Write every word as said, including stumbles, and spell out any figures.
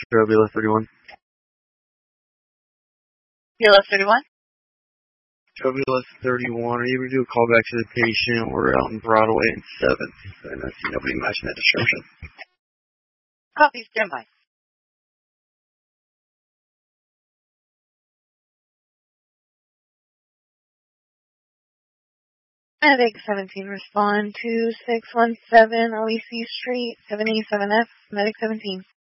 Trovula thirty-one. Trovula thirty-one? Trovula thirty-one, are you able to do a call back to the patient? We're out on Broadway and seventh, and I see nobody matching that description. Copy, stand by. Medic seventeen, respond to six one seven O E C Street, seven eighty-seven F, Medic seventeen.